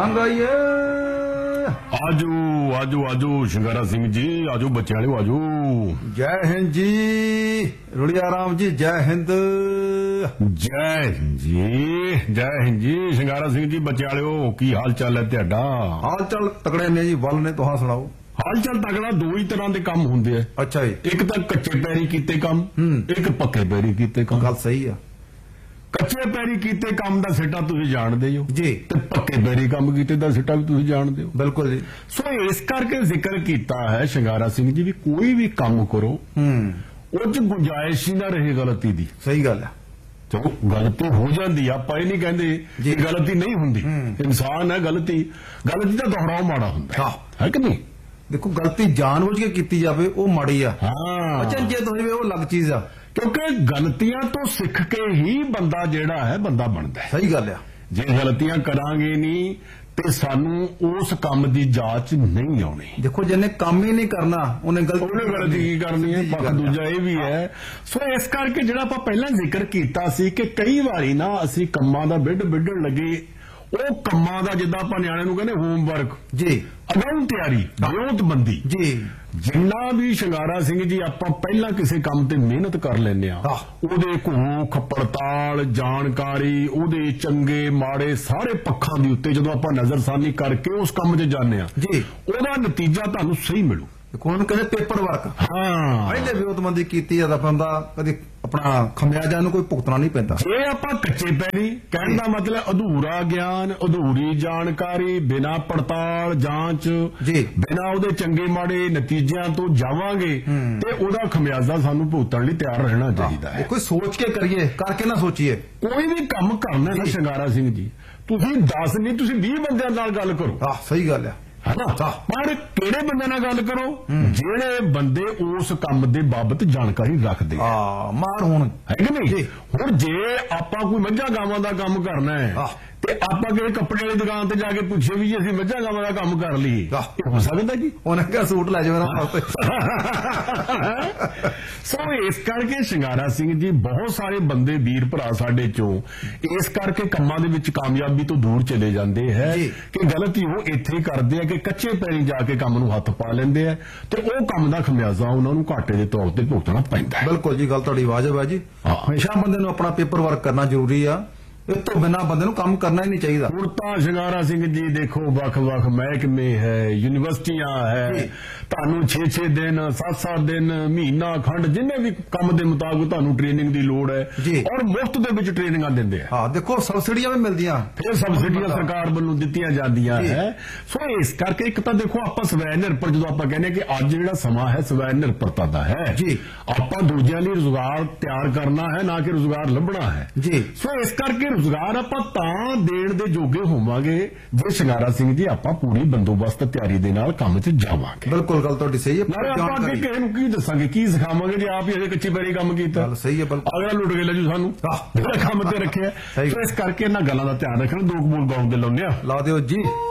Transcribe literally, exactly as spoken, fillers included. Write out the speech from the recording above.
ਆਈਏ आजो आजो आजो शिंगारा सिंह जी आजो बच्चे वाले आजो। जय हिंद जी रुड़िया राम जी जय हिंद। जय हिंद जी जय हिंद जी शिंगारा सिंह जी बच्चे वाले की हाल चाल है तुहाडा? हाल चाल तगड़े ने जी वल ने तुहां सुनाओ। हाल चाल तगड़ा दो ही तरह के काम होंगे है। अच्छा जी। एक तो कच्चे पैरी कीते काम एक पक्के पैरी कीते काम। गल सही है। कच्चे पैरी कीते काम दा सिटा तुसीं जानदे हो जी ते पक्के पैरी काम कीते दा सिटा भी तुसीं जानदे हो। बिल्कुल जी। सो इस करके जिक्र कीता है शिंगारा सिंह जी भी कोई भी काम करो उस गुंजाइश ही ना रहे गलती दी। सही गल है। चलो गलती हो जाती आप ये नहीं कहते गलती नहीं होंगी। इंसान है गलती गलती का दोहराव माड़ा होंगे है कि नहीं। देखो गलती जानबूझ के की जाए वो माड़ी आ। हाँ अचनचेत हो जाए वो अलग चीज आ। क्योंकि गलतियां तो सीख के ही बंदा जेड़ा है बंदा बनता है। सही गल है। जे गलतियां करांगे नहीं ते सानू उस काम दी जांच नहीं आनी। देखो जिन्हें काम ही नहीं करना उन्हें गलती उन्हें गलती की करनी है। पक्ष दूजा ये भी है। सो इस करके जिहड़ा आपां पहलां जिक्र कीता सी कि कई वारी ना असीं कम्मां दा बिड बिडण लगे ਉਹ ਕੰਮਾਂ ਦਾ ਜਿੱਦਾਂ ਆਪਾਂ ਨਿਆਣੇ ਨੂੰ ਕਹਿੰਦੇ ਹੋਮਵਰਕ ਜੀ ਅਗਾਊਂ ਤਿਆਰੀ ਵਿਉਂਤਬੰਦੀ ਜੀ ਜਿੰਨਾ ਵੀ ਸ਼ਿੰਗਾਰਾ ਸਿੰਘ ਜੀ ਆਪਾਂ ਪਹਿਲਾਂ ਕਿਸੇ ਕੰਮ ਤੇ ਮਿਹਨਤ ਕਰ ਲੈਂਦੇ ਆ ਉਹਦੇ ਘੋਖ ਪੜਤਾਲ ਜਾਣਕਾਰੀ ਉਹਦੇ ਚੰਗੇ ਮਾੜੇ ਸਾਰੇ ਪੱਖਾਂ ਦੇ ਉੱਤੇ ਜਦੋਂ ਆਪਾਂ ਨਜ਼ਰਸਾਨੀ ਕਰਕੇ ਉਸ ਕੰਮ 'ਚ ਜਾਂਦੇ ਆ ਜੀ ਉਹਦਾ ਨਤੀਜਾ ਤੁਹਾਨੂੰ ਸਹੀ ਮਿਲੂ। कौन कहते पेपर वर्क हाँ पहले विरोधमंदी की बंदा कभी अपना खमियाजा कोई भुगतना नहीं पैंदा। जे आपां कच्चे पैरी कहने का मतलब अधूरा ज्ञान अधूरी जानकारी बिना पड़ताल जांच जी बिना उहदे चंगे माड़े नतीजियां तो जावांगे ते उहदा खमियाजा सानू भुगतण लई तैयार रहना चाहिदा है। कोई सोच के करिए करके ना सोचिए। कोई भी काम करना है शिंगारा सिंह जी तुसीं दस नहीं तुसीं बीस बंदियां नाल गल करो। हाँ सही गल है है ना पर केड़े बंदे नाल गल करो जेड़े बंदे उस काम दे बाबत जानकारी रखदे मार होण है कि नहीं। हुण जे आपां कोई मੱਝਾਂ गावां दा काम करना है ते आपां किसी कपड़े वाली दुकान ते जाके पूछे भी असीं मੱਝਾਂ गावां दा काम कर लईए हो सकदा जी उन्हें क्या सूट लै जाओ मेरे वास्ते। सो इस करके शिंगारा सिंह जी बहुत सारे बंदे वीर भरा साडे चों इस करके कम्मां दे विच कामयाबी तो दूर चले जांदे है कि गलती वो इत्थे ही करदे आ कि कच्चे पैरी जाके काम नूं हत्थ पा लैंदे आ ते ओह काम दा खमियाजा उन्हां नूं घाटे दे तौर ते भुगतना पैंदा है। बिल्कुल जी गल तुहाडी वाजिब है जी। हमेशा बंदे नूं अपना पेपर वर्क करना जरूरी आ। इस तो बिना बंदे नूं काम करना ही नहीं चाहिए। हुण तां शिंगारा सिंह जी देखो वख वख महकमे है यूनिवर्सिटियां है ਤੁਹਾਨੂੰ छे छे दिन सात सात दिन महीना खंड जिन्हें भी काम के मुताबिक ਤੁਹਾਨੂੰ ट्रेनिंग की लोड़ है और मुफ्त ਦੇ ਵਿੱਚ ट्रेनिंग ਦਿੰਦੇ ਆ। हाँ देखो सबसिडियां भी मिलदियां फिर सबसिडियां सरकार ਵੱਲੋਂ ਦਿੱਤੀਆਂ ਜਾਂਦੀਆਂ है। सो इस करके एक तो देखो ਆਪਾਂ ਸਵੈ ਨਿਰਭਰ ਜਦੋਂ ਆਪਾਂ ਕਹਿੰਦੇ ਕਿ ਅੱਜ ਜਿਹੜਾ ਸਮਾਂ ਹੈ ਸਵੈ ਨਿਰਭਰਤਾ ਦਾ ਹੈ ਜੀ ਆਪਾਂ ਦੂਜਿਆਂ ਲਈ ਰੁਜ਼ਗਾਰ ਤਿਆਰ ਕਰਨਾ ਹੈ ਨਾ ਕਿ ਰੁਜ਼ਗਾਰ ਲੱਭਣਾ ਹੈ ਜੀ। ਸੋ ਇਸ ਕਰਕੇ ਰੁਜ਼ਗਾਰ ਆਪਾਂ ਤਾਂ ਦੇਣ ਦੇ ਜੋਗੇ ਹੋਵਾਂਗੇ ਜੇ ਸ਼ਿੰਗਾਰਾ ਸਿੰਘ ਜੀ ਆਪਾਂ ਪੂਰੀ ਬੰਦੋਬਸਤ ਤਿਆਰੀ ਦੇ ਨਾਲ ਕੰਮ 'ਚ ਜਾਵਾਂਗੇ। ਬਿਲਕੁਲ गल तो सही है। ਆਪਾਂ ਕਿਸੇ ਨੂੰ ਕੀ ਦੱਸਾਂਗੇ ਕੀ ਸਿਖਾਵਾਂਗੇ ਜੇ ਆਪ ਹੀ ਅਜੇ ਕੱਚੀ ਪੈਰੀ ਕੰਮ ਕੀਤਾ। ਗੱਲ ਸਹੀ ਹੈ ਬਿਲਕੁਲ ਅਗਲਾ ਲੁੱਟ ਕੇ ਲੈ ਜੂ ਸਾਨੂੰ ਜਿਹੜਾ ਕੰਮ ਤੇ ਰੱਖਿਆ। ਸੋ ਇਸ ਕਰਕੇ ਇਹਨਾਂ ਗੱਲਾਂ ਦਾ ਧਿਆਨ ਰੱਖਣਾ। ਦੋ ਕਬੂਲ ਗਾਉਂ ਦੇ ਲਾਉਂਦੇ ਆ ਲਾ ਦਿਓ ਜੀ।